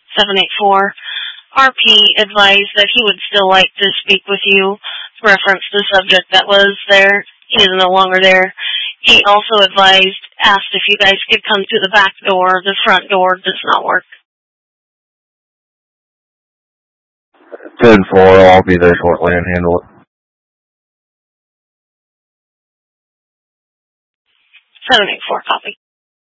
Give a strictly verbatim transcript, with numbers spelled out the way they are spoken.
seven eight four. R P advised that he would still like to speak with you, reference the subject that was there. He is no longer there. He also advised, asked if you guys could come to the back door. The front door does not work. ten four, I'll be there shortly and handle it. seven eight four, copy.